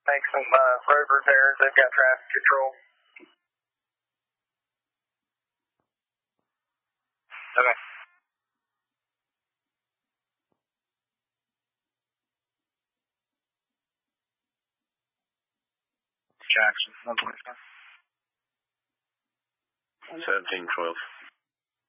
make some road repairs. They've got traffic control. Okay. Jackson, 125. 1712.